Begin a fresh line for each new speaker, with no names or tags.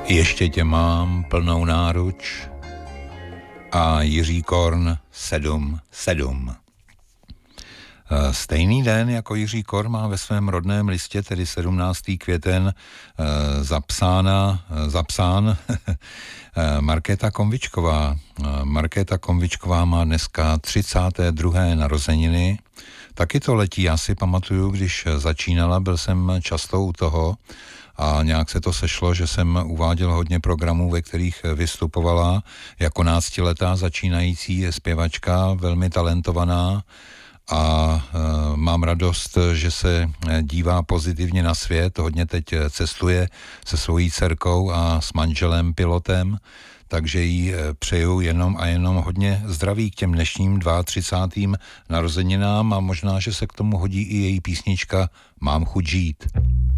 Ještě tě mám plnou náruč a Jiří Korn 7-7. Stejný den jako Jiří Korn má ve svém rodném listě, tedy 17. květen, zapsán Markéta Konvičková. Markéta Konvičková má dneska 32. narozeniny. Taky to letí, já si pamatuju, když začínala, byl jsem často u toho a nějak se to sešlo, že jsem uváděl hodně programů, ve kterých vystupovala jako 12letá začínající zpěvačka, velmi talentovaná, a mám radost, že se dívá pozitivně na svět, hodně teď cestuje se svojí dcerkou a s manželem pilotem, takže jí přeju jenom a jenom hodně zdraví k těm dnešním 32. narozeninám a možná, že se k tomu hodí i její písnička Mám chuť žít.